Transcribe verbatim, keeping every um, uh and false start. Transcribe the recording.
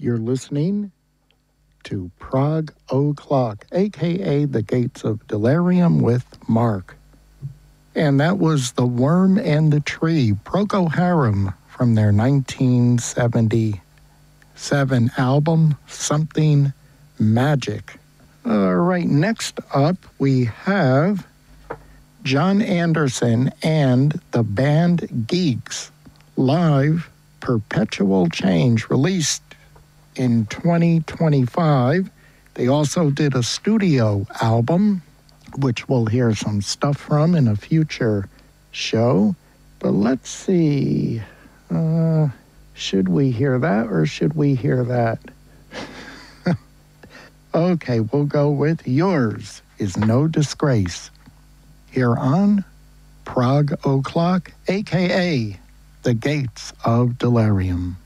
You're listening to Prog O'Clock, a k a. The Gates of Delirium with Mark. And that was The Worm and the Tree, Procol Harum, from their nineteen seventy-seven album, Something Magic. All right, next up we have John Anderson and the band Geeks, live Perpetual Change, released in twenty twenty-five. They also did a studio album, which we'll hear some stuff from in a future show. But let's see, uh, should we hear that or should we hear that? Okay, we'll go with Yours Is No Disgrace, here on Prog O'Clock, a k a. The Gates of Delirium.